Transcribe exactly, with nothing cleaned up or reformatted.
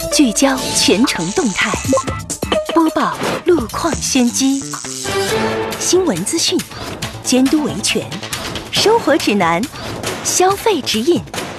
聚焦全城动态，播报路况先机，新闻资讯，监督维权，生活指南，消费指引，